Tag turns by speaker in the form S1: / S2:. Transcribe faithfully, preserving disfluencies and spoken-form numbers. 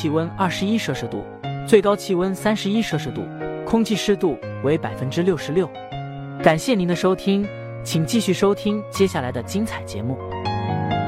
S1: 气温二十一摄氏度，最高气温三十一摄氏度，空气湿度为百分之六十六。感谢您的收听，请继续收听接下来的精彩节目。